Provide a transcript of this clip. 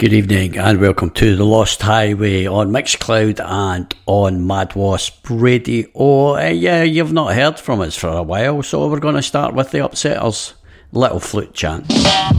Good evening and welcome to The Lost Highway on Mixcloud and on Mad Wasp Radio. Yeah, you've not heard from us for a while, so we're going to start with the Upsetters' Little Flute Chant.